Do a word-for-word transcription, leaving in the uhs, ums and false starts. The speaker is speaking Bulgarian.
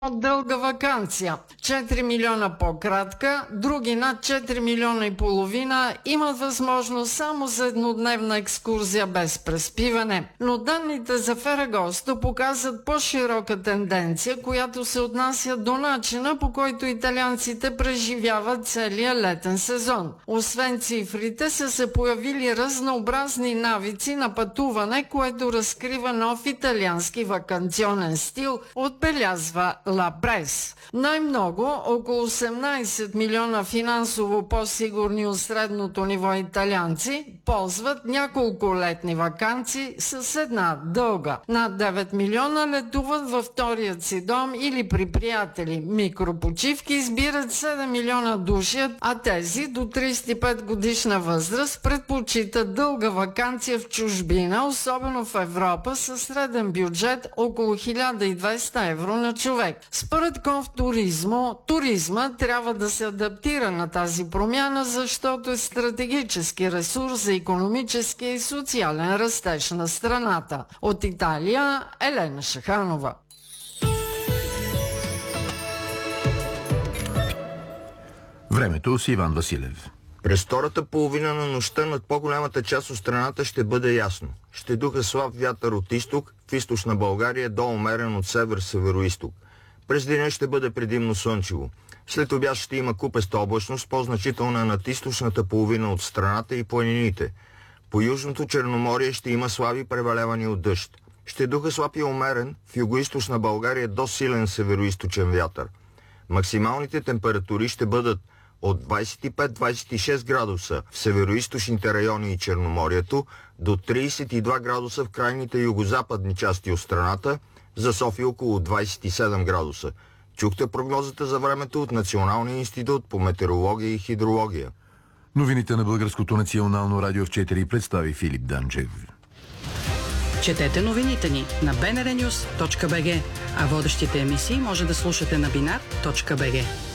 дълга ваканция. четири милиона по-кратка, други над четири милиона и половина имат възможност само за еднодневна екскурзия без преспиване. Но данните за Ферагосто показват по-широка тенденция, която се отнася до начина, по който италианците преживяват целия летен сезон. Освен цифрите са се появили разнообразни навици на пътуване, което разкрива нов италиански ваканционен стил, отбелязва Ла Прес. Най-много, около осемнайсет милиона финансово по-сигурни от средното ниво италианци, ползват няколко летни ваканции с една дълга. Над девет милиона летуват във вторият си дом или при приятели. Микропочивки избират седем милиона души, а тези до трийсет и пет годишна възраст предпочитат дълга ваканция в чужбина, особено в Европа, със среден бюджет около хиляда и двеста евро на човек. Според Конфтуризмо, туризма трябва да се адаптира на тази промяна, защото е стратегически ресурс за икономически и социален растеж на страната. От Италия, Елена Шаханова. Времето с Иван Василев. През втората половина на нощта над по-голямата част от страната ще бъде ясно. Ще духа слаб вятър от изток, в източна България до умерен от север-североизток. През деня ще бъде предимно слънчево. След обяд ще има купеста облачност, по-значителна над източната половина от страната и планините. По южното Черноморие ще има слаби превалявания от дъжд. Ще духа слаб и умерен в югоизточна България до силен североизточен вятър. Максималните температури ще бъдат от двайсет и пет до двайсет и шест градуса в североизточните райони и Черноморието, до трийсет и два градуса в крайните югозападни части от страната, за София около двайсет и седем градуса. Чухте прогнозата за времето от Националния институт по метеорология и хидрология. Новините на Българското национално радио в четири представи Филип Данчев. Четете новините ни на би ен ар нюс точка би джи, а водещите емисии може да слушате на бинар точка би джи.